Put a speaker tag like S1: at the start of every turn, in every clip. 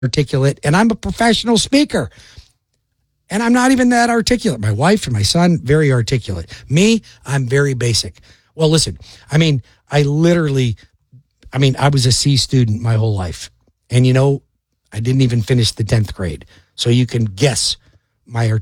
S1: articulate, and I'm a professional speaker. And I'm not even that articulate. My wife and my son, very articulate. Me, I'm very basic. Well, listen, I was a C student my whole life. And I didn't even finish the 10th grade. So you can guess I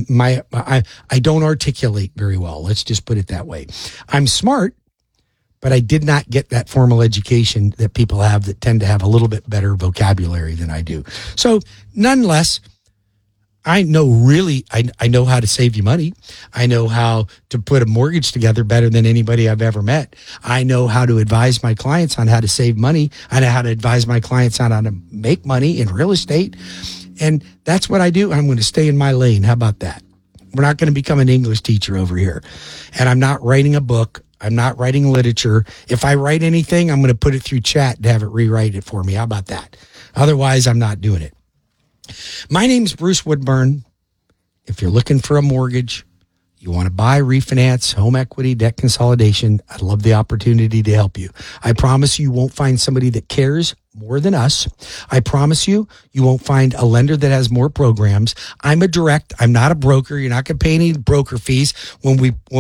S1: don't articulate very well. Let's just put it that way. I'm smart, but I did not get that formal education that people have that tend to have a little bit better vocabulary than I do. So nonetheless, I know how to save you money. I know how to put a mortgage together better than anybody I've ever met. I know how to advise my clients on how to save money. I know how to advise my clients on how to make money in real estate. And that's what I do. I'm going to stay in my lane. How about that? We're not going to become an English teacher over here. And I'm not writing a book. I'm not writing literature. If I write anything, I'm going to put it through chat and have it rewrite it for me. How about that? Otherwise, I'm not doing it. My name's Bruce Woodburn. If you're looking for a mortgage, you want to buy, refinance, home equity, debt consolidation, I'd love the opportunity to help you. I promise you won't find somebody that cares more than us. I promise you won't find a lender that has more programs. I'm not a broker. You're not going to pay any broker fees. When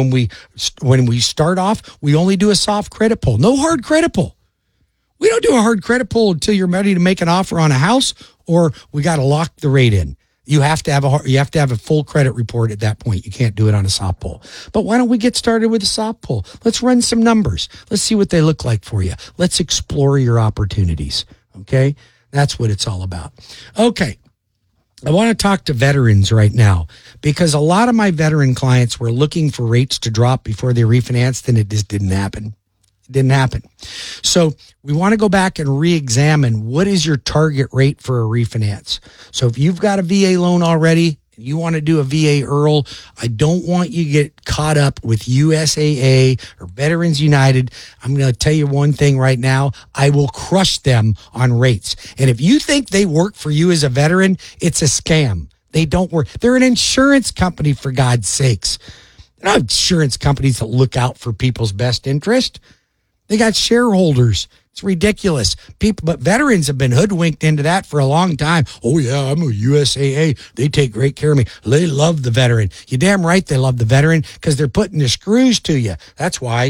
S1: we start off, we only do a soft credit pull. No hard credit pull. We don't do a hard credit pull until you're ready to make an offer on a house, or we got to lock the rate in. You have to have a full credit report at that point. You can't do it on a soft pull. But why don't we get started with a soft pull? Let's run some numbers. Let's see what they look like for you. Let's explore your opportunities. Okay? That's what it's all about. Okay. I want to talk to veterans right now because a lot of my veteran clients were looking for rates to drop before they refinanced, and it just didn't happen. It didn't happen. So we want to go back and re-examine what is your target rate for a refinance. So if you've got a VA loan already and you want to do a VA IRRRL, I don't want you to get caught up with USAA or Veterans United. I'm going to tell you one thing right now. I will crush them on rates. And if you think they work for you as a veteran, it's a scam. They don't work. They're an insurance company, for God's sakes. They're not insurance companies that look out for people's best interest. They got shareholders. It's ridiculous. But veterans have been hoodwinked into that for a long time. Oh, yeah, I'm a USAA. They take great care of me. They love the veteran. You're damn right they love the veteran because they're putting the screws to you. That's why.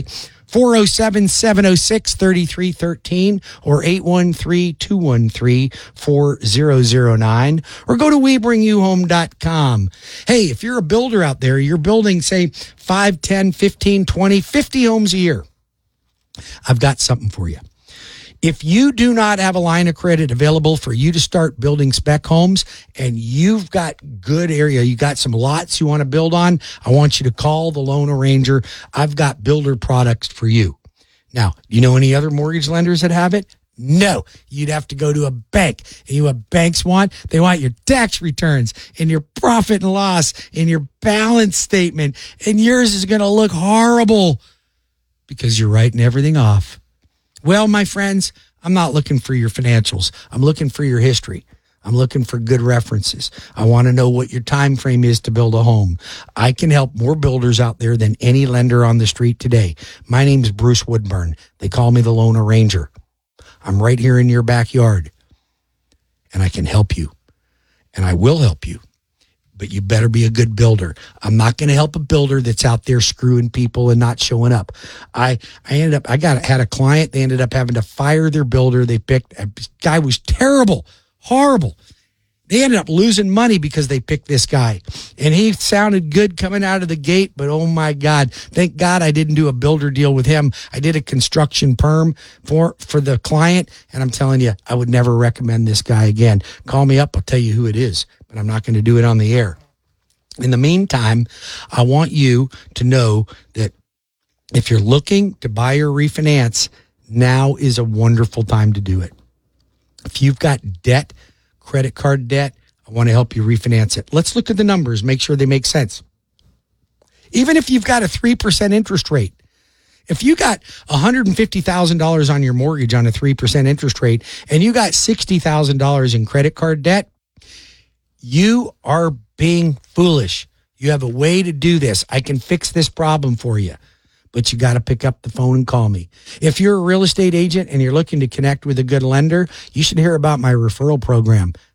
S1: 407-706-3313 or 813-213-4009 or go to WeBringYouHome.com. Hey, if you're a builder out there, you're building, say, 5, 10, 15, 20, 50 homes a year. I've got something for you. If you do not have a line of credit available for you to start building spec homes and you've got good area, you got some lots you want to build on, I want you to call the Loan Arranger. I've got builder products for you. Now, you know any other mortgage lenders that have it? No, you'd have to go to a bank. And you know what banks want? They want your tax returns and your profit and loss and your balance statement. And yours is going to look horrible because you're writing everything off. Well, my friends, I'm not looking for your financials. I'm looking for your history. I'm looking for good references. I want to know what your time frame is to build a home. I can help more builders out there than any lender on the street today. My name's Bruce Woodburn. They call me the Loan Arranger. I'm right here in your backyard, and I can help you, and I will help you. But you better be a good builder. I'm not going to help a builder that's out there screwing people and not showing up. I had a client. They ended up having to fire their builder. They picked a guy was terrible, horrible. They ended up losing money because they picked this guy, and he sounded good coming out of the gate. But oh my God, thank God I didn't do a builder deal with him. I did a construction perm for the client, and I'm telling you, I would never recommend this guy again. Call me up. I'll tell you who it is. But I'm not going to do it on the air. In the meantime, I want you to know that if you're looking to buy or refinance, now is a wonderful time to do it. If you've got debt, credit card debt, I want to help you refinance it. Let's look at the numbers, make sure they make sense. Even if you've got a 3% interest rate, if you got $150,000 on your mortgage on a 3% interest rate and you got $60,000 in credit card debt, you are being foolish. You have a way to do this. I can fix this problem for you. but you got to pick up the phone and call me. If you're a real estate agent and you're looking to connect with a good lender, you should hear about my referral program.